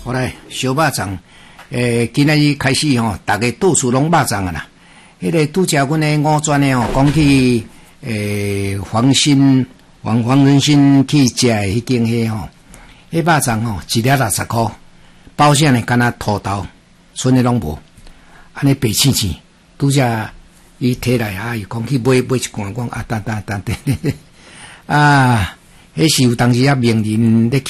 好来小肉粽，今仔日开始吼，大家到处拢肉粽啊啦。迄个拄则阮的五专的吼，讲去黄仁勋去食的迄间迄吼，迄肉粽吼一粒60块，包馅呢敢若土豆，剩的拢无，安尼白青青。拄则伊摕来啊，伊讲去买一罐，讲啊，等，啊，迄是有当时啊名人咧。